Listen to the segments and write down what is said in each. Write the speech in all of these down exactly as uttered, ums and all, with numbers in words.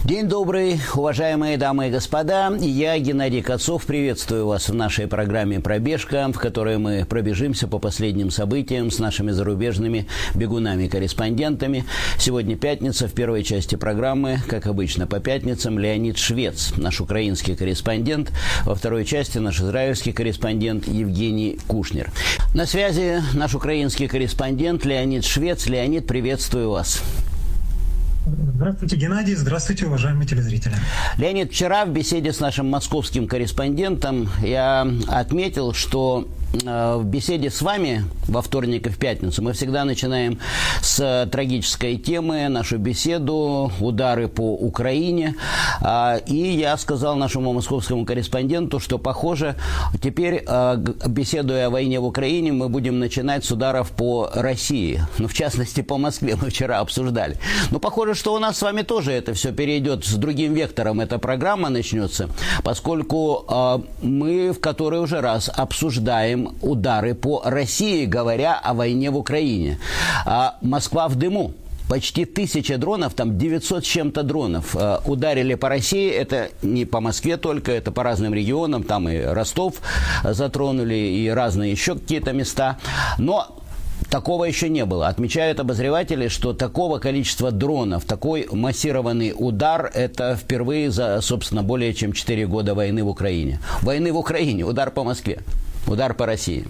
День добрый, уважаемые дамы и господа. Я, Геннадий Кацов, приветствую вас в нашей программе «Пробежка», в которой мы пробежимся по последним событиям с нашими зарубежными бегунами-корреспондентами. Сегодня пятница. В первой части программы, как обычно по пятницам, Леонид Швец, наш украинский корреспондент. Во второй части наш израильский корреспондент Евгений Кушнер. На связи наш украинский корреспондент Леонид Швец. Леонид, приветствую вас. Здравствуйте, Геннадий. Здравствуйте, уважаемые телезрители. Леонид, вчера в беседе с нашим московским корреспондентом я отметил, что в беседе с вами во вторник и в пятницу мы всегда начинаем с трагической темы нашу беседу «Удары по Украине». И я сказал нашему московскому корреспонденту, что, похоже, теперь, беседуя о войне в Украине, мы будем начинать с ударов по России. Ну, в частности, по Москве мы вчера обсуждали. Но похоже, что у нас с вами тоже это все перейдет с другим вектором. Эта программа начнется, поскольку мы в который уже раз обсуждаем удары по России, говоря о войне в Украине. А Москва в дыму. Почти тысяча дронов, там девятьсот с чем-то дронов э, ударили по России. Это не по Москве только, это по разным регионам. Там и Ростов затронули, и разные еще какие-то места. Но такого еще не было. Отмечают обозреватели, что такого количества дронов, такой массированный удар, это впервые за, собственно, более чем четыре года войны в Украине. Войны в Украине, удар по Москве, удар по России.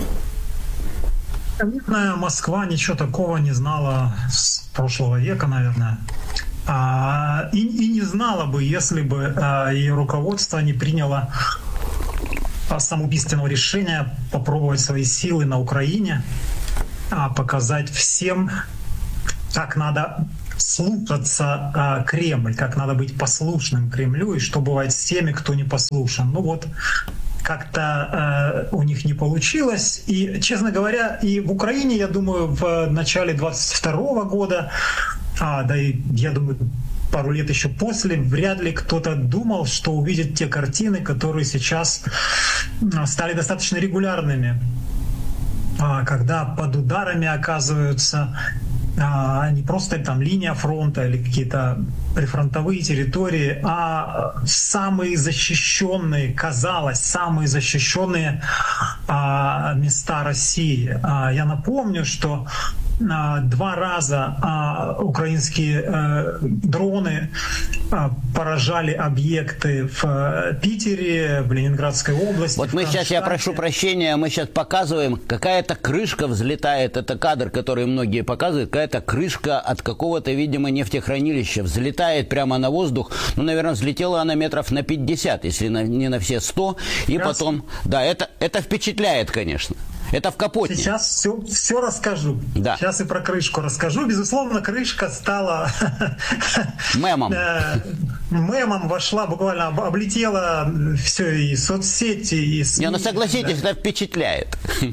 Конечно, Москва ничего такого не знала с прошлого века, наверное. А, и, и не знала бы, если бы а, ее руководство не приняло самоубийственного решения попробовать свои силы на Украине, а показать всем, как надо слушаться а, Кремль, как надо быть послушным Кремлю, и что бывает с теми, кто не послушен. Ну вот, как-то э, у них не получилось. И, честно говоря, и в Украине, я думаю, в начале двадцать второго года, а, да и, я думаю, пару лет еще после, вряд ли кто-то думал, что увидит те картины, которые сейчас стали достаточно регулярными, а, когда под ударами оказываются а, не просто там линия фронта или какие-то прифронтовые территории, а самые защищенные, казалось, самые защищенные а, места России. А, я напомню, что а, два раза а, украинские а, дроны а, поражали объекты в а, Питере, в Ленинградской области. Вот мы сейчас, я прошу прощения, мы сейчас показываем, какая-то крышка взлетает, это кадр, который многие показывают, какая-то крышка от какого-то, видимо, нефтехранилища взлетает прямо на воздух. Ну, наверное, взлетела она метров на пятьдесят, если на, не на все сто. И сейчас... потом... Да, это, это впечатляет, конечно. Это в Капотне. Сейчас все, все расскажу. Да. Сейчас и про крышку расскажу. Безусловно, крышка стала... Мемом. Мемом вошла, буквально облетела все, и соцсети, и СМИ. Не, ну согласитесь, это впечатляет.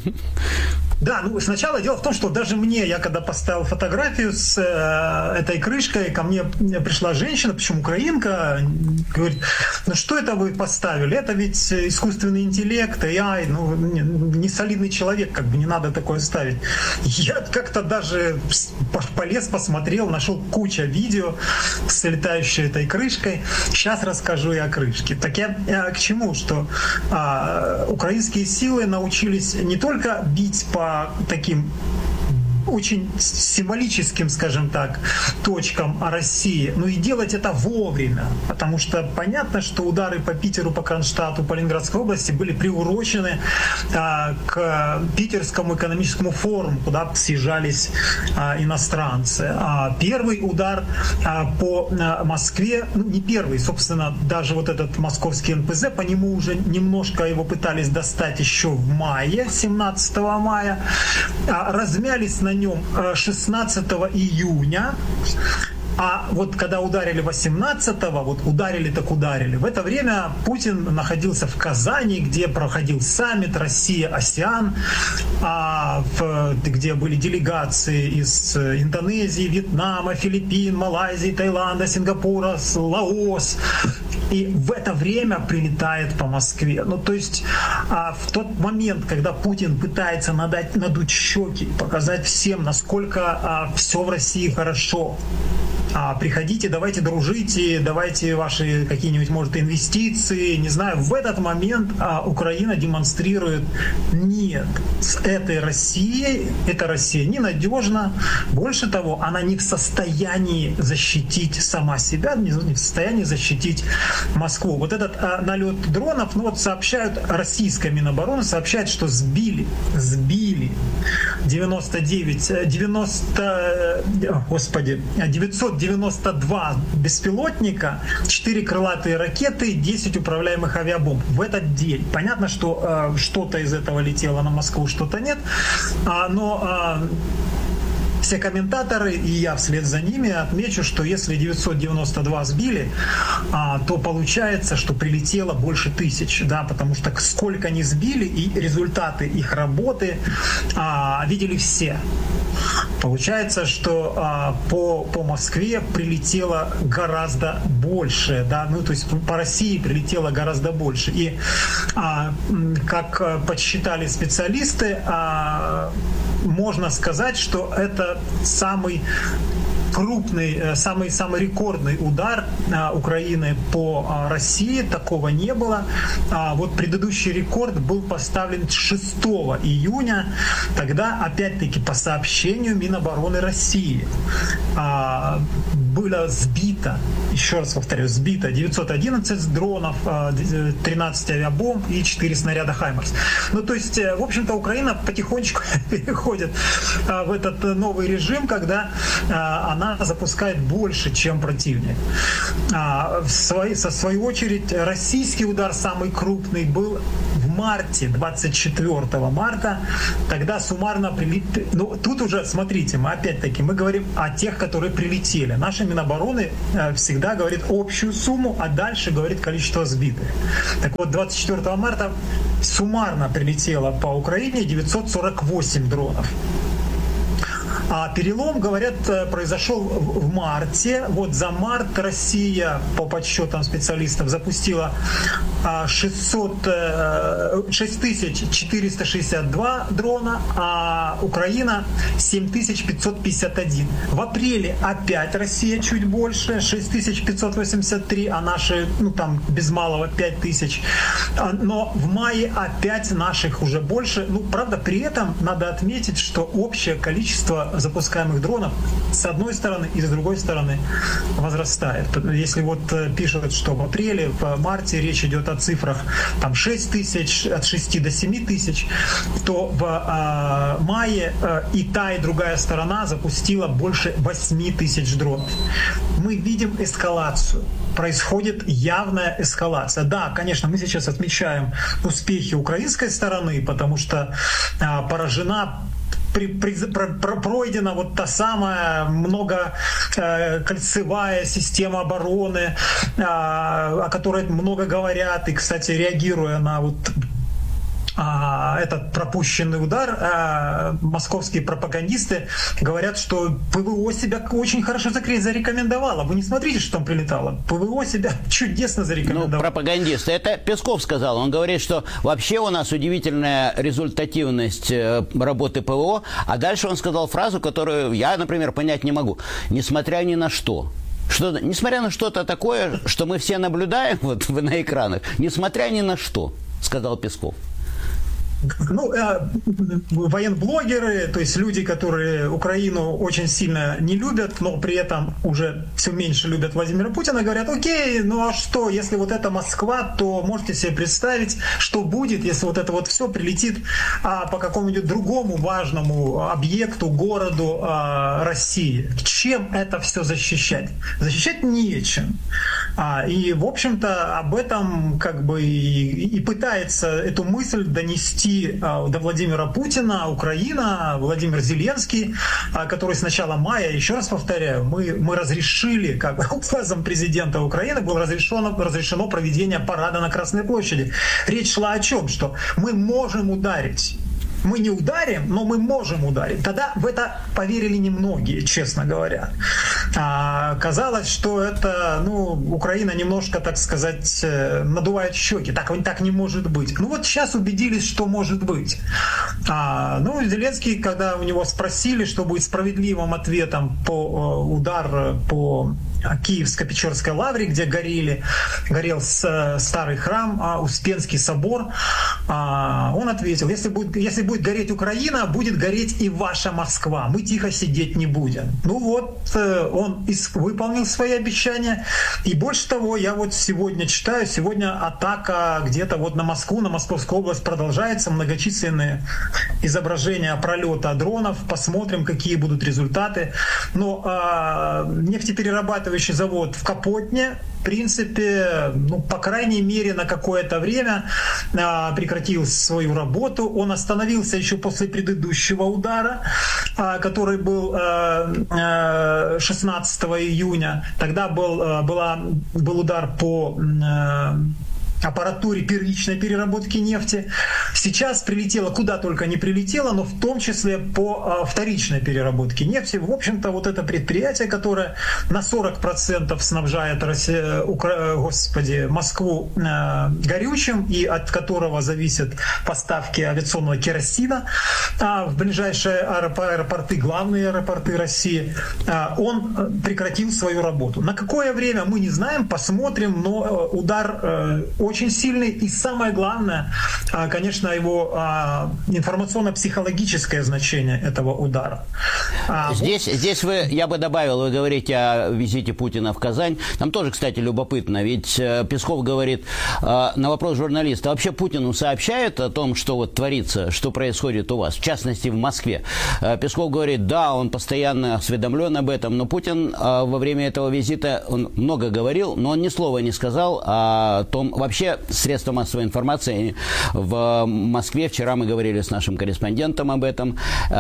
Да, ну сначала дело в том, что даже мне, я когда поставил фотографию с э, этой крышкой, ко мне пришла женщина, причем украинка, говорит, ну что это вы поставили? Это ведь искусственный интеллект, эй ай, ну не, не солидный человек, как бы не надо такое ставить. Я как-то даже полез, посмотрел, нашел кучу видео с летающей этой крышкой. Сейчас расскажу и о крышке. Так я, я к чему? Что а, украинские силы научились не только бить по таким очень символическим, скажем так, точкам о России, но и делать это вовремя, потому что понятно, что удары по Питеру, по Кронштадту, по Ленинградской области были приурочены а, к Питерскому экономическому форуму, куда съезжались а, иностранцы. А первый удар а, по а, Москве, ну не первый, собственно, даже вот этот московский эн пэ зэ, по нему уже немножко его пытались достать еще в мае, семнадцатого мая, а, размялись на нем шестнадцатого июня, а вот когда ударили восемнадцатого, вот ударили так ударили, в это время Путин находился в Казани, где проходил саммит Россия-АСЕАН, а в, где были делегации из Индонезии, Вьетнама, Филиппин, Малайзии, Таиланда, Сингапура, Лаос. И в это время прилетает по Москве. Ну, то есть а, в тот момент, когда Путин пытается надать, надуть щеки, показать всем, насколько а, все в России хорошо, приходите, давайте дружите, давайте ваши какие-нибудь, может, инвестиции, не знаю. В этот момент Украина демонстрирует: нет, с этой Россией, эта Россия ненадежна, больше того, она не в состоянии защитить сама себя, не в состоянии защитить Москву. Вот этот а, налет дронов, ну вот сообщают, российская Минобороны сообщает, что сбили, сбили девяносто девять, девяносто, господи, девятьсот девяносто два беспилотника, четыре крылатые ракеты, десять управляемых авиабомб в этот день. Понятно, что э, что-то из этого летело на Москву, что-то нет, а, но а, все комментаторы, и я вслед за ними, отмечу, что если девятьсот девяносто два сбили, а, то получается, что прилетело больше тысяч, да, потому что сколько они сбили, и результаты их работы а, видели все. Получается, что а, по, по Москве прилетело гораздо больше, да, ну то есть по России прилетело гораздо больше. И а, как подсчитали специалисты, а, можно сказать, что это самый крупный, самый, самый рекордный удар а, Украины по а, России. Такого не было. А, вот предыдущий рекорд был поставлен шестого июня. Тогда, опять-таки, по сообщению Минобороны России, а, было сбито, еще раз повторю, сбито девятьсот одиннадцать дронов, тринадцать авиабомб и четыре снаряда «Хаймарс». Ну, то есть, в общем-то, Украина потихонечку переходит в этот новый режим, когда она запускает больше, чем противник. В свою, со свою очередь, российский удар самый крупный был в марте, двадцать четвёртого марта. Тогда суммарно прилетели... Ну, тут уже, смотрите, мы опять-таки, мы говорим о тех, которые прилетели. Наша Минобороны всегда говорит общую сумму, а дальше говорит количество сбитых. Так вот, двадцать четвёртого марта суммарно прилетело по Украине девятьсот сорок восемь дронов. А перелом, говорят, произошел в марте. Вот за март Россия, по подсчетам специалистов, запустила шестьсот, шесть тысяч четыреста шестьдесят два дрона, а Украина семь тысяч пятьсот пятьдесят один. В апреле опять Россия чуть больше, шесть тысяч пятьсот восемьдесят три, а наши, ну там, без малого пять тысяч. Но в мае опять наших уже больше. Ну, правда, при этом надо отметить, что общее количество запускаемых дронов с одной стороны и с другой стороны возрастает. Если вот пишут, что в апреле, в марте речь идет о цифрах там шесть тысяч, от шести до семи тысяч, то в э, мае э, и та, и другая сторона запустила больше восьми тысяч дронов. Мы видим эскалацию. Происходит явная эскалация. Да, конечно, мы сейчас отмечаем успехи украинской стороны, потому что э, поражена При, при, про, про, пройдена вот та самая многокольцевая система обороны, а, о которой много говорят, и, кстати, реагируя на вот а, этот пропущенный удар, а, московские пропагандисты говорят, что ПВО себя очень хорошо зарекомендовало. Вы не смотрите, что там прилетало. ПВО себя чудесно зарекомендовало. Ну, пропагандисты. Это Песков сказал. Он говорит, что вообще у нас удивительная результативность работы ПВО. А дальше он сказал фразу, которую я, например, понять не могу. Несмотря ни на что. Что, несмотря на что-то такое, что мы все наблюдаем вот на экранах, несмотря ни на что, сказал Песков. Ну, э, военблогеры, то есть люди, которые Украину очень сильно не любят, но при этом уже все меньше любят Владимира Путина, говорят: окей, ну а что, если вот это Москва, то можете себе представить, что будет, если вот это вот все прилетит а, по какому-нибудь другому важному объекту, городу а, России. Чем это все защищать? Защищать нечем. А, и, в общем-то, об этом как бы и, и пытается эту мысль донести до Владимира Путина Украина, Владимир Зеленский, который с начала мая, еще раз повторяю, мы, мы разрешили, как указом президента Украины было разрешено, разрешено проведение парада на Красной площади. Речь шла о чем? Что мы можем ударить. мы не ударим, но мы можем ударить. Тогда в это поверили немногие, честно говоря. А, казалось, что это, ну, Украина немножко, так сказать, надувает щеки. Так, так не может быть. Ну вот сейчас убедились, что может быть. А, ну, Зеленский, когда у него спросили, что будет справедливым ответом по удар по Киевско-Печорской лавре, где горели, горел старый храм, Успенский собор, он ответил: если будет, если будет гореть Украина, будет гореть и ваша Москва. Мы тихо сидеть не будем. Ну вот, он выполнил свои обещания. И больше того, я вот сегодня читаю, сегодня атака где-то вот на Москву, на Московскую область продолжается, многочисленные изображения пролета дронов. Посмотрим, какие будут результаты. Но э, нефтеперерабатывающий завод в Капотне, в принципе, ну, по крайней мере, на какое-то время э, прекратил свою работу. Он остановился еще после предыдущего удара, э, который был э, шестнадцатого июня. Тогда был, э, была, был удар по э, аппаратуре первичной переработки нефти. Сейчас прилетело, куда только не прилетело, но в том числе по вторичной переработке нефти. В общем-то, вот это предприятие, которое на сорок процентов снабжает Россия, Укра... Господи, Москву э, горючим, и от которого зависят поставки авиационного керосина а в ближайшие аэропорты, главные аэропорты России, э, он прекратил свою работу. На какое время мы не знаем, посмотрим, но удар э, очень сильный, и самое главное, конечно, его информационно-психологическое значение этого удара. Здесь, здесь вы, я бы добавил, вы говорите о визите Путина в Казань. Там тоже, кстати, любопытно, ведь Песков говорит на вопрос журналиста: вообще Путину сообщают о том, что вот творится, что происходит у вас, в частности в Москве? Песков говорит: да, он постоянно осведомлен об этом, но Путин во время этого визита, он много говорил, но он ни слова не сказал о том, вообще средства массовой информации в Москве, вчера мы говорили с нашим корреспондентом об этом,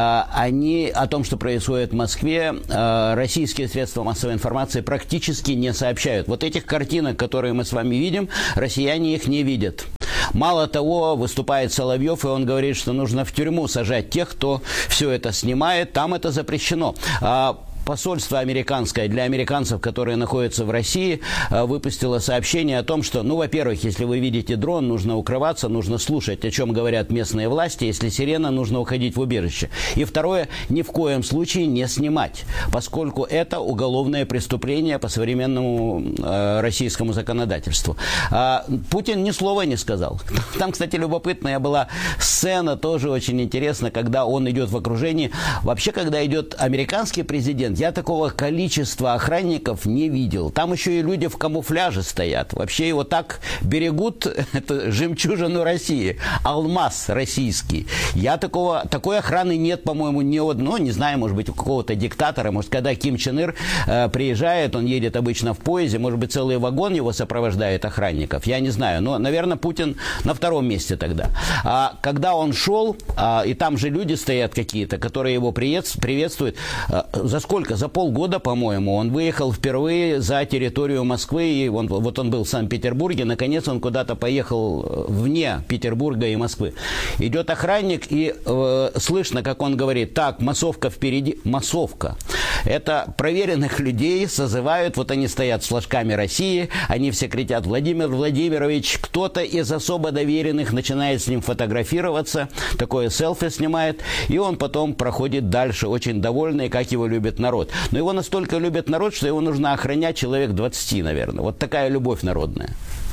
они о том, что происходит в Москве, российские средства массовой информации практически не сообщают. Вот этих картинок, которые мы с вами видим, россияне их не видят. Мало того, выступает Соловьев, и он говорит, что нужно в тюрьму сажать тех, кто все это снимает, там это запрещено. Посольство американское для американцев, которые находятся в России, выпустило сообщение о том, что, ну, во-первых, если вы видите дрон, нужно укрываться, нужно слушать, о чем говорят местные власти. Если сирена, нужно уходить в убежище. И второе, ни в коем случае не снимать, поскольку это уголовное преступление по современному э, российскому законодательству. А Путин ни слова не сказал. Там, кстати, любопытная была сцена, тоже очень интересно, когда он идет в окружении. Вообще, когда идет американский президент, я такого количества охранников не видел. Там еще и люди в камуфляже стоят. Вообще его так берегут, это жемчужину России, алмаз российский. Я такого, такой охраны нет, по-моему, ни у одного, не знаю, может быть, у какого-то диктатора. Может, когда Ким Чен Ир э, приезжает, он едет обычно в поезде, может быть, целый вагон его сопровождает охранников. Я не знаю, но, наверное, Путин на втором месте тогда. А когда он шел, а, и там же люди стоят какие-то, которые его приветствуют, а, за сколько? За полгода, по-моему, он выехал впервые за территорию Москвы, и он, вот он был в Санкт-Петербурге, наконец он куда-то поехал вне Петербурга и Москвы. Идет охранник, и э, слышно, как он говорит: так, массовка впереди. Массовка. Это проверенных людей созывают, вот они стоят с флажками России, они все кричат: Владимир Владимирович, кто-то из особо доверенных начинает с ним фотографироваться, такое селфи снимает, и он потом проходит дальше, очень довольный, как его любит народ. Но его настолько любит народ, что его нужно охранять человек двадцать, наверное. Вот такая любовь народная.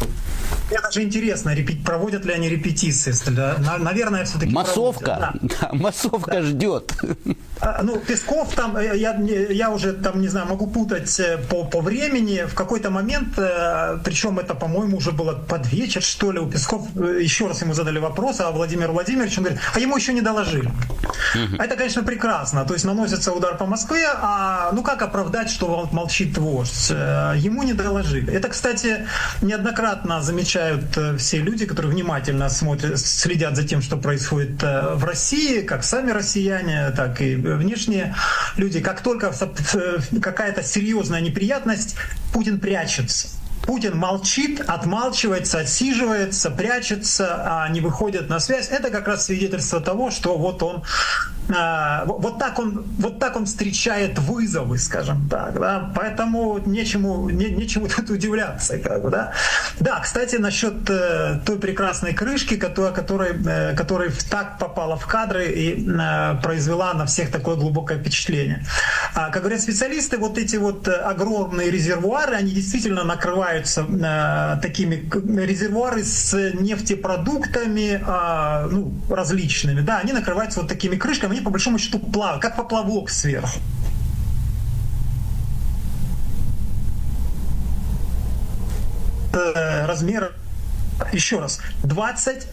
Мне даже интересно, проводят ли они репетиции. Наверное, все-таки массовка. Да. Да, массовка да. ждет. Ну, Песков там, я, я уже там, не знаю, могу путать по, по времени. В какой-то момент, причем это, по-моему, уже было под вечер, что ли, у Песков, еще раз ему задали вопрос, а Владимир Владимирович, он говорит: а ему еще не доложили. Угу. Это, конечно, прекрасно. То есть наносится удар по Москве, а ну как оправдать, что молчит вождь? Ему не доложили. Это, кстати, неоднократно замечают все люди, которые внимательно смотрят, следят за тем, что происходит в России, как сами россияне, так и внешние люди. Как только какая-то серьезная неприятность, Путин прячется. Путин молчит, отмалчивается, отсиживается, прячется, а не выходит на связь. Это как раз свидетельство того, что вот он, а, вот так он, вот так он встречает вызовы, скажем так. Да? Поэтому нечему, не, нечему тут удивляться. Как бы, да? Да, кстати, насчет э, той прекрасной крышки, которая, которая, э, которая так попала в кадры и э, произвела на всех такое глубокое впечатление. А, как говорят специалисты, вот эти вот огромные резервуары, они действительно накрывают Э, такими резервуары с нефтепродуктами э, ну, различными, да, они накрываются вот такими крышками, они по большому счету плавают, как поплавок сверху. Э, размер, еще раз, двадцать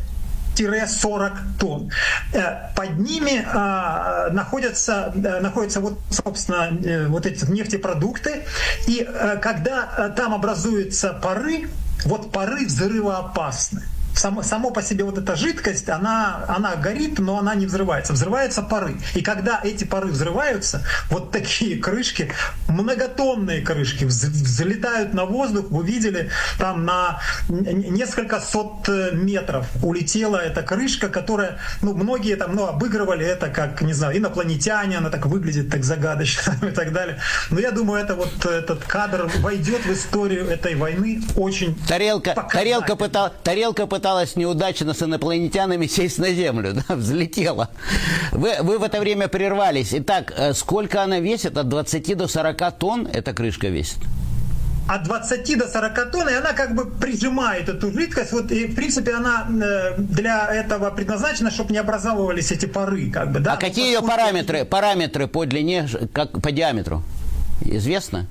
сорок тонн. Под ними а, находятся, находятся вот, собственно, вот эти нефтепродукты. И а, когда а, там образуются пары, вот пары взрывоопасны. Само, само по себе вот эта жидкость, она, она горит, но она не взрывается. Взрываются пары. И когда эти пары взрываются, вот такие крышки, многотонные крышки, взлетают на воздух. Вы видели, там на несколько сот метров улетела эта крышка, которая, ну, многие там, ну, обыгрывали это как, не знаю, инопланетяне, она так выглядит, так загадочно и так далее. Но я думаю, это вот этот кадр войдет в историю этой войны очень Тарелка, тарелка, пытал, тарелка пыталась неудачно с инопланетянами сесть на Землю, да, взлетела. Вы, вы в это время прервались. Итак, сколько она весит? От двадцати до сорока тонн эта крышка весит? От двадцати до сорока тонн, и она как бы прижимает эту жидкость. Вот, и, в принципе, она для этого предназначена, чтобы не образовывались эти пары. Как бы, да? А какие ее параметры, параметры по длине, как по диаметру? Известно?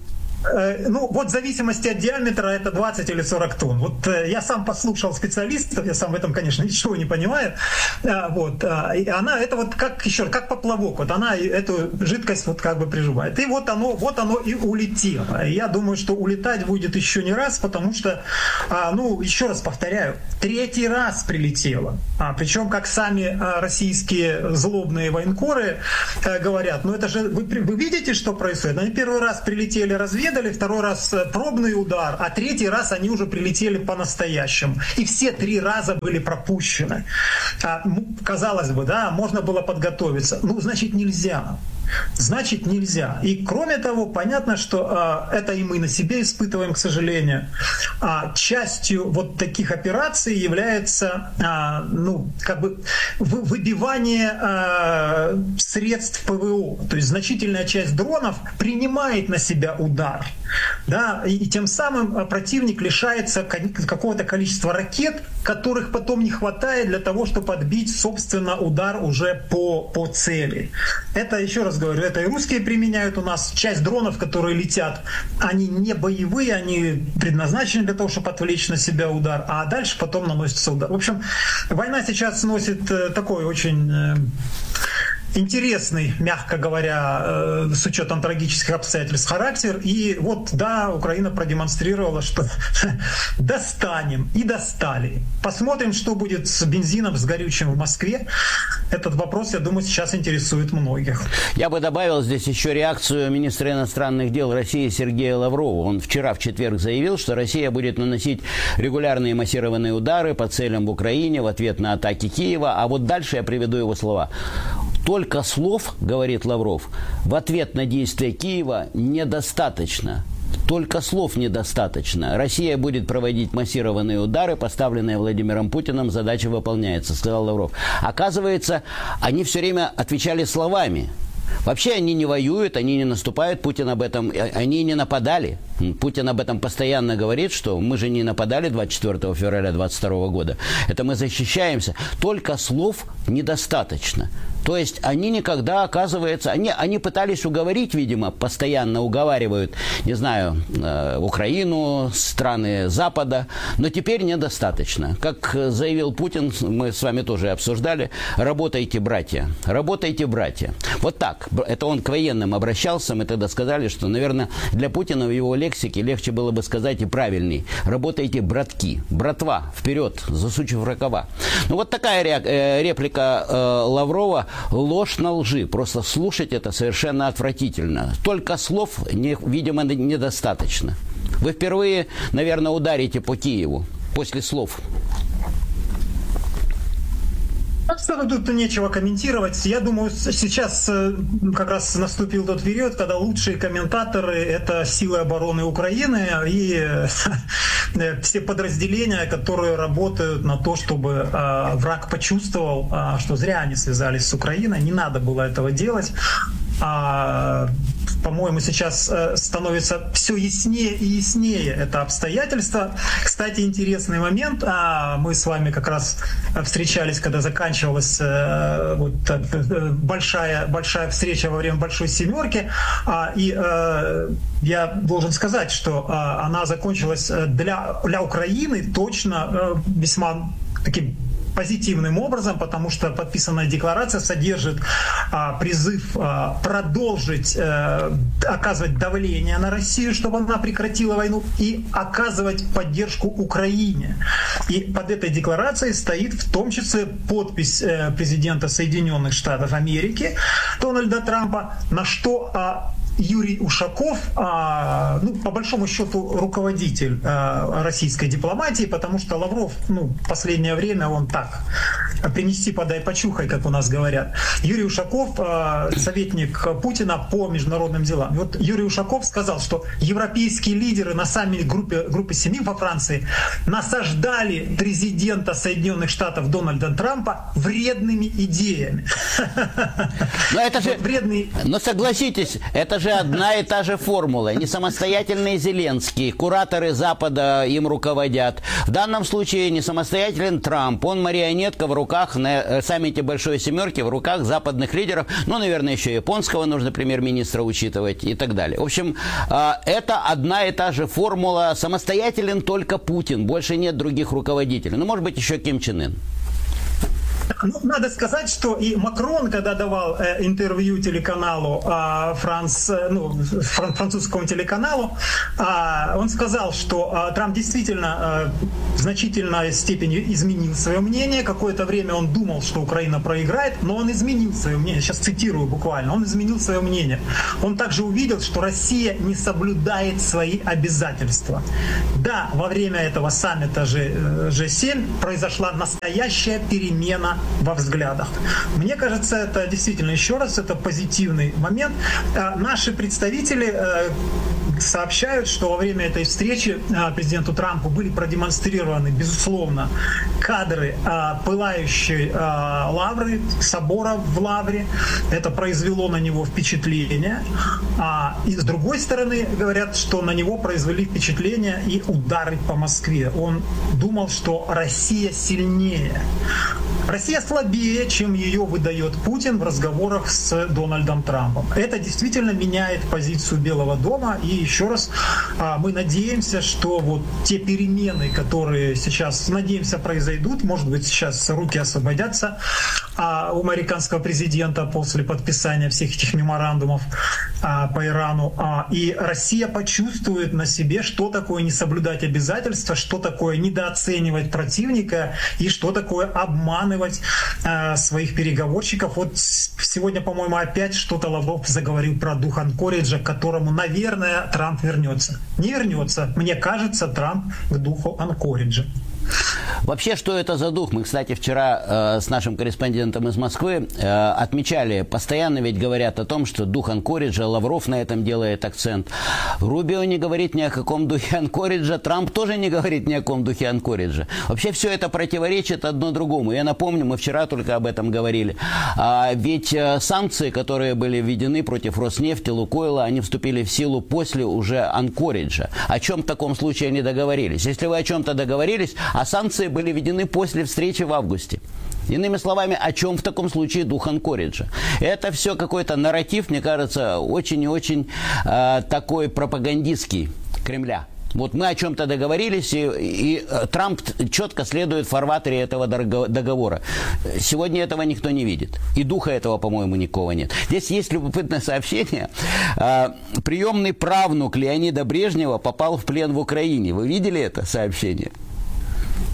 Ну, вот в зависимости от диаметра это двадцать или сорок тонн. Вот я сам послушал специалистов, я сам в этом, конечно, ничего не понимаю. Вот. И она, это вот как еще, как поплавок, вот она эту жидкость вот как бы прижимает. И вот оно, вот оно и улетело. И я думаю, что улетать будет еще не раз, потому что, ну, еще раз повторяю, третий раз прилетело. А, причем, как сами российские злобные военкоры говорят, ну это же, вы, вы видите, что происходит? Они первый раз прилетели разведать, второй раз пробный удар, а третий раз они уже прилетели по-настоящему. И все три раза были пропущены. А, казалось бы, да, можно было подготовиться. Ну, значит, нельзя. Значит, нельзя. И кроме того, понятно, что а, это и мы на себе испытываем, к сожалению. А частью вот таких операций является а, ну, как бы выбивание а, средств ПВО. То есть значительная часть дронов принимает на себя удар. Да, и, и тем самым противник лишается какого-то количества ракет, которых потом не хватает для того, чтобы отбить, собственно, удар уже по, по цели. Это, еще раз говорю, это и русские применяют у нас. Часть дронов, которые летят, они не боевые, они предназначены для того, чтобы отвлечь на себя удар, а дальше потом наносится удар. В общем, война сейчас носит такой очень интересный, мягко говоря, с учетом трагических обстоятельств характер. И вот, да, Украина продемонстрировала, что достанем и достали. Посмотрим, что будет с бензином, с горючим в Москве. Этот вопрос, я думаю, сейчас интересует многих. Я бы добавил здесь еще реакцию министра иностранных дел России Сергея Лаврова. Он вчера, в четверг, заявил, что Россия будет наносить регулярные массированные удары по целям в Украине в ответ на атаки Киева. А вот дальше я приведу его слова. Только слов, говорит Лавров, в ответ на действия Киева недостаточно. Только слов недостаточно. Россия будет проводить массированные удары, поставленные Владимиром Путиным, задача выполняется, сказал Лавров. Оказывается, они все время отвечали словами. Вообще они не воюют, они не наступают, Путин об этом, они не нападали. Путин об этом постоянно говорит, что мы же не нападали двадцать четвёртого февраля двадцать второго года. Это мы защищаемся. Только слов недостаточно. То есть они никогда, оказывается, они, они пытались уговорить, видимо, постоянно уговаривают, не знаю, э, Украину, страны Запада, но теперь недостаточно. Как заявил Путин, мы с вами тоже обсуждали, работайте, братья, работайте, братья. Вот так. Это он к военным обращался, мы тогда сказали, что, наверное, для Путина в его лексике легче было бы сказать и правильней. Работайте, братки, братва, вперед, засучив рукава. Ну вот такая реплика э, Лаврова. Ложь на лжи. Просто слушать это совершенно отвратительно. Только слов, не, видимо, недостаточно. Вы впервые, наверное, ударите по Киеву после слов. Тут нечего комментировать. Я думаю, сейчас как раз наступил тот период, когда лучшие комментаторы — это силы обороны Украины и все подразделения, которые работают на то, чтобы враг почувствовал, что зря они связались с Украиной, не надо было этого делать. По-моему, сейчас становится все яснее и яснее это обстоятельство. Кстати, интересный момент. Мы с вами как раз встречались, когда заканчивалась вот большая, большая встреча во время Большой Семерки. И я должен сказать, что она закончилась для, для Украины точно весьма таким позитивным образом, потому что подписанная декларация содержит а, призыв а, продолжить а, оказывать давление на Россию, чтобы она прекратила войну, и оказывать поддержку Украине. И под этой декларацией стоит в том числе подпись а, президента Соединенных Штатов Америки Дональда Трампа, на что а, Юрий Ушаков, а, ну, по большому счету, руководитель а, российской дипломатии, потому что Лавров, ну, в последнее время он так, принести, подай, почухай, как у нас говорят. Юрий Ушаков, а, советник Путина по международным делам. И вот Юрий Ушаков сказал, что европейские лидеры на саммите группы, группы семи во Франции насаждали президента Соединенных Штатов Дональда Трампа вредными идеями. Но это же, но согласитесь, это же одна и та же формула. Не самостоятельные Зеленский, кураторы Запада им руководят. В данном случае не самостоятелен Трамп. Он марионетка в руках на саммите Большой Семерки, в руках западных лидеров. Ну, наверное, еще японского нужно премьер-министра учитывать и так далее. В общем, это одна и та же формула. Самостоятелен только Путин. Больше нет других руководителей. Ну, может быть, еще Ким Чен Ын. Ну, надо сказать, что и Макрон, когда давал э, интервью телеканалу, э, Франц, э, ну, фран, французскому телеканалу, э, он сказал, что э, Трамп действительно э, в значительной степени изменил свое мнение. Какое-то время он думал, что Украина проиграет, но он изменил свое мнение. Сейчас цитирую буквально. Он изменил свое мнение. Он также увидел, что Россия не соблюдает свои обязательства. Да, во время этого саммита Джи семь произошла настоящая перемена во взглядах. Мне кажется, это действительно, еще раз, это позитивный момент. Наши представители сообщают, что во время этой встречи президенту Трампу были продемонстрированы, безусловно, кадры пылающей лавры, собора в Лавре. Это произвело на него впечатление. И с другой стороны, говорят, что на него произвели впечатление и удары по Москве. Он думал, что Россия сильнее. Россия слабее, чем ее выдает Путин в разговорах с Дональдом Трампом. Это действительно меняет позицию Белого дома. И еще раз, мы надеемся, что вот те перемены, которые сейчас, надеемся, произойдут, может быть, сейчас руки освободятся у американского президента после подписания всех этих меморандумов по Ирану. И Россия почувствует на себе, что такое не соблюдать обязательства, что такое недооценивать противника и что такое обманывать своих переговорщиков. Вот сегодня, по-моему, опять что-то Лавров заговорил про дух Анкориджа, к которому, наверное, Трамп вернется. Не вернется. Мне кажется, Трамп к духу Анкориджа. Вообще, что это за дух? Мы, кстати, вчера э, с нашим корреспондентом из Москвы э, отмечали, постоянно ведь говорят о том, что дух Анкориджа, Лавров на этом делает акцент. Рубио не говорит ни о каком духе Анкориджа, Трамп тоже не говорит ни о каком духе Анкориджа. Вообще все это противоречит одно другому. Я напомню, мы вчера только об этом говорили. А ведь э, санкции, которые были введены против Роснефти, Лукойла, они вступили в силу после уже Анкориджа. О чем в таком случае они договорились? Если вы о чем-то договорились, а санкции были введены после встречи в августе. Иными словами, о чем в таком случае дух Анкориджа? Это все какой-то нарратив, мне кажется, очень и очень э, такой пропагандистский Кремля. Вот мы о чем-то договорились, и, и Трамп четко следует в фарватере этого договора. Сегодня этого никто не видит. И духа этого, по-моему, никого нет. Здесь есть любопытное сообщение. Приемный правнук Леонида Брежнева попал в плен в Украине. Вы видели это сообщение?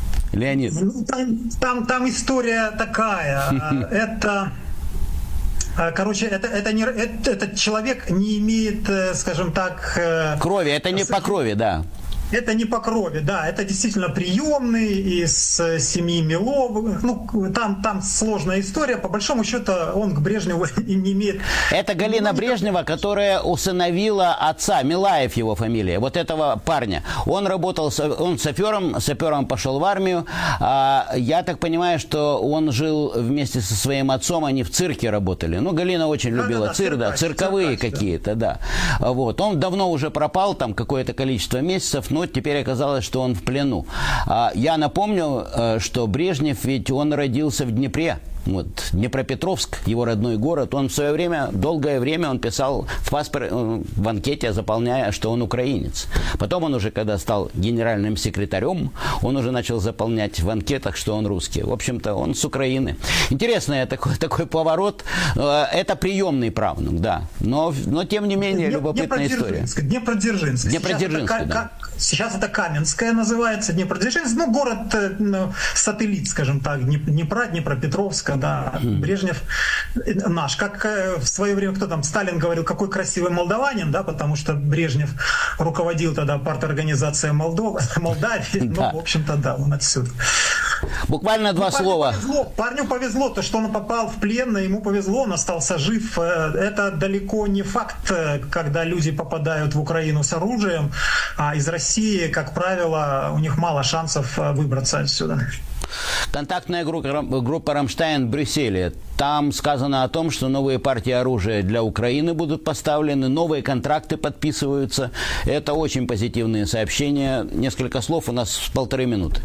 Леонид. Ну, там, там, там история такая. Это... Короче, это, это не, это, этот человек не имеет, скажем так... Крови, это не по крови, да. Это не по крови, да, это действительно приемный из семьи Миловых. Ну, там, там сложная история. По большому счету, он к Брежневу не имеет... Это Галина Брежнева, которая усыновила отца, Милаев его фамилия, вот этого парня. Он работал, он сапером, сапером пошел в армию. А я так понимаю, что он жил вместе со своим отцом, они в цирке работали. Ну, Галина очень да, любила да, да, цирк, да, цирковые циркач, какие-то, да. да. Вот. Он давно уже пропал, там какое-то количество месяцев, но теперь оказалось, что он в плену. Я напомню, что Брежнев, ведь он родился в Днепре. Вот, Днепропетровск, его родной город, он в свое время, долгое время он писал в паспорт, в анкете, заполняя, что он украинец. Потом он уже, когда стал генеральным секретарем, он уже начал заполнять в анкетах, что он русский. В общем-то, он с Украины. Интересный такой, такой поворот. Это приемный правнук, да. Но, но тем не менее, любопытная история. Днепродзержинск. Днепродзержинск, сейчас, да. Сейчас это Каменская называется, Днепродзержинск. Ну, город, ну, сателлит, скажем так, Днепра, Днепропетровска. Да, Брежнев наш, как в свое время, кто там, Сталин говорил, какой красивый молдаванин, да, потому что Брежнев руководил тогда парторганизацией Молдова, Молдавии, ну, в общем-то, да, он отсюда. Буквально два ну, слова. Парню повезло, парню повезло, то, что он попал в плен, ему повезло, он остался жив. Это далеко не факт, когда люди попадают в Украину с оружием, а из России, как правило, у них мало шансов выбраться отсюда. Контактная группа, группа «Рамштайн» в Брюсселе. Там сказано о том, что новые партии оружия для Украины будут поставлены, новые контракты подписываются. Это очень позитивные сообщения. Несколько слов, у нас полторы минуты.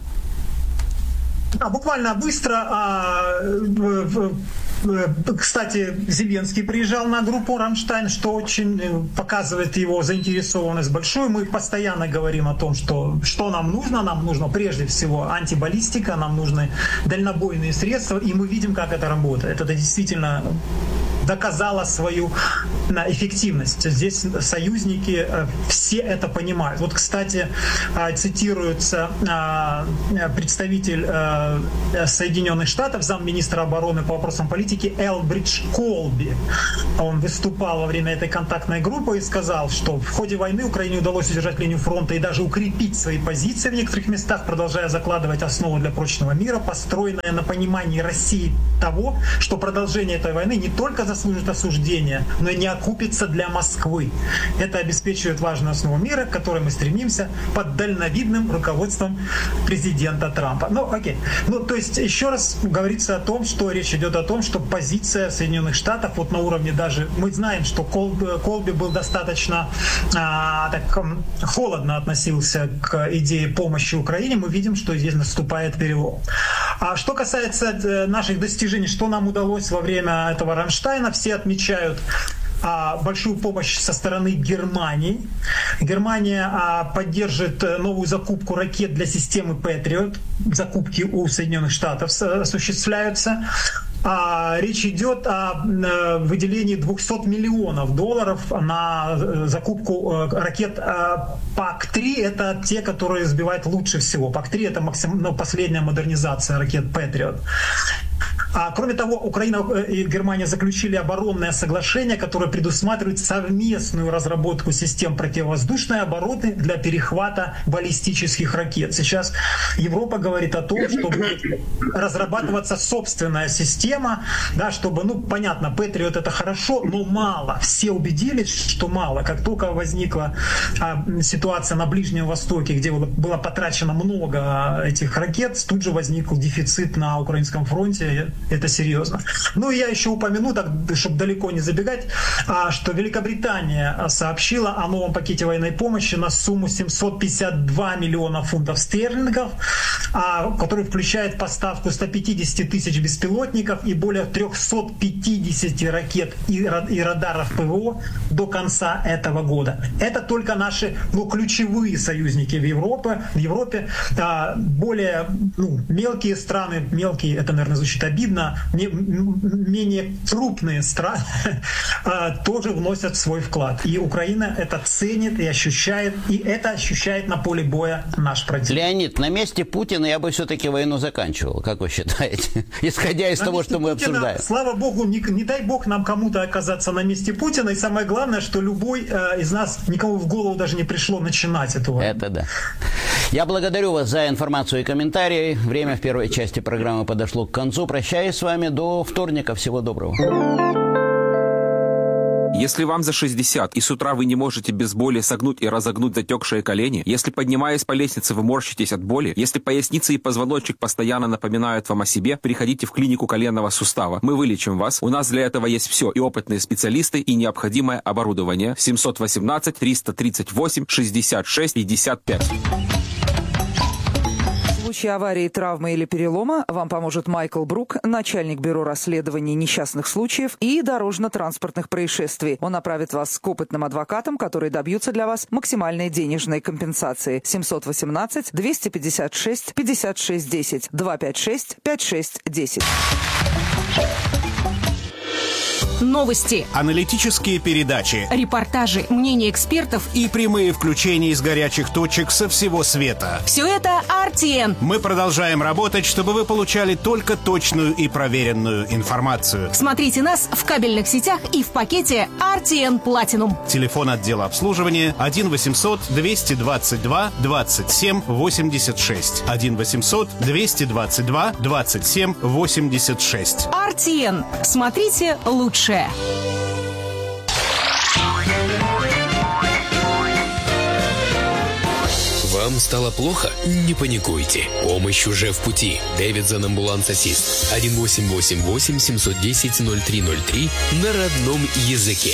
Да, буквально быстро. А, в, в, кстати, Зеленский приезжал на группу «Рамштайн», что очень показывает его заинтересованность большую. Мы постоянно говорим о том, что, что нам нужно. Нам нужно прежде всего антибаллистика, нам нужны дальнобойные средства, и мы видим, как это работает. Это действительно доказало свою эффективность. Здесь союзники все это понимают. Вот, кстати, цитируется представитель Соединенных Штатов, замминистра обороны по вопросам политики Элбридж Колби. Он выступал во время этой контактной группы и сказал, что в ходе войны Украине удалось удержать линию фронта и даже укрепить свои позиции в некоторых местах, продолжая закладывать основу для прочного мира, построенная на понимании России того, что продолжение этой войны не только заслужит осуждения, но и не окупится для Москвы. Это обеспечивает важную основу мира, к которой мы стремимся под дальновидным руководством президента Трампа. Ну, окей. Ну, то есть, еще раз говорится о том, что речь идет о том, что позиция Соединенных Штатов вот на уровне даже... Мы знаем, что Колби, Колби был достаточно а, так, холодно относился к идее помощи Украине. Мы видим, что здесь наступает перелом. А что касается наших достижений, что нам удалось во время этого Рамштайна, все отмечают а, большую помощь со стороны Германии. Германия а, поддержит новую закупку ракет для системы Patriot. Закупки у Соединенных Штатов осуществляются. А, речь идет о э, выделении двухсот миллионов долларов на э, закупку э, ракет э, пак три. Это те, которые сбивают лучше всего. пак три это максим, ну, последняя модернизация ракет Patriot. А, кроме того, Украина и Германия заключили оборонное соглашение, которое предусматривает совместную разработку систем противовоздушной обороны для перехвата баллистических ракет. Сейчас Европа говорит о том, что будет разрабатываться собственная система, да, чтобы, ну, понятно, Патриот это хорошо, но мало. Все убедились, что мало. Как только возникла а, ситуация на Ближнем Востоке, где было, было потрачено много этих ракет, тут же возник дефицит на украинском фронте. Это серьезно. Ну и я еще упомяну, так, чтобы далеко не забегать, что Великобритания сообщила о новом пакете военной помощи на сумму семьсот пятьдесят два миллиона фунтов стерлингов, который включает поставку ста пятидесяти тысяч беспилотников и более трехсот пятидесяти ракет и радаров ПВО до конца этого года. Это только наши, ну, ключевые союзники в Европе. В Европе более, ну, мелкие страны, мелкие, это, наверное, звучит обидно, очевидно, не, менее крупные страны тоже вносят свой вклад. И Украина это ценит и ощущает, и это ощущает на поле боя наш противник. Леонид, на месте Путина я бы все-таки войну заканчивал, как вы считаете? Исходя из на того, что мы Путина, обсуждаем. Слава богу, не, не дай бог нам кому-то оказаться на месте Путина. И самое главное, что любой э, из нас, никому в голову даже не пришло начинать эту войну. Это да. Я благодарю вас за информацию и комментарии. Время в первой части программы подошло к концу. Прощаюсь с вами до вторника. Всего доброго. Если вам за шестьдесят, и с утра вы не можете без боли согнуть и разогнуть затекшие колени, если, поднимаясь по лестнице, вы морщитесь от боли, если поясница и позвоночник постоянно напоминают вам о себе, приходите в клинику коленного сустава. Мы вылечим вас. У нас для этого есть все. И опытные специалисты, и необходимое оборудование. семьсот восемнадцать триста тридцать восемь шестьдесят шесть пятьдесят пять. В случае аварии, травмы или перелома вам поможет Майкл Брук, начальник бюро расследований несчастных случаев и дорожно-транспортных происшествий. Он направит вас к опытным адвокатам, которые добьются для вас максимальной денежной компенсации. семьсот восемнадцать двести пятьдесят шесть пятьдесят шесть десять, два пять шесть пять шесть десять. Новости, аналитические передачи, репортажи, мнения экспертов и прямые включения из горячих точек со всего света. Все это ар ти эн. Мы продолжаем работать, чтобы вы получали только точную и проверенную информацию. Смотрите нас в кабельных сетях и в пакете ар ти эн Platinum. Телефон отдела обслуживания один восемьсот двести двадцать два двадцать семь восемьдесят шесть. один восемьсот двести двадцать два двадцать семь восемьдесят шесть. ар ти эн. Смотрите лучше. Вам стало плохо? Не паникуйте. Помощь уже в пути. Davidson Ambulance Assist. один восемь восемь восемь семь один ноль ноль три ноль три на родном языке.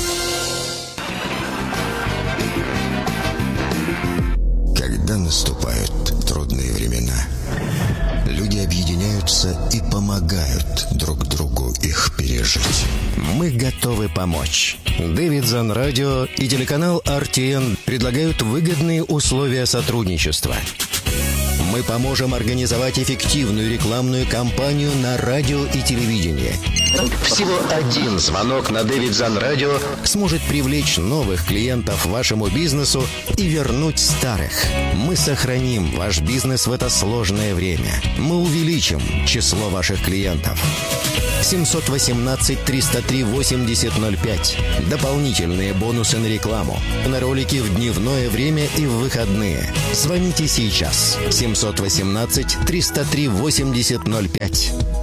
Когда наступают трудные времена, люди объединяются и помогают друг другу их пережить. Мы готовы помочь. Davidson Radio и телеканал ар ти эн предлагают выгодные условия сотрудничества. Мы поможем организовать эффективную рекламную кампанию на радио и телевидении. Всего один звонок на Davidson Radio сможет привлечь новых клиентов вашему бизнесу и вернуть старых. Мы сохраним ваш бизнес в это сложное время. Мы увеличим число ваших клиентов. семьсот восемнадцать триста три восемьдесят ноль пять. Дополнительные бонусы на рекламу. На ролики в дневное время и в выходные. Звоните сейчас. семьсот восемнадцать триста три восемьдесят ноль пять.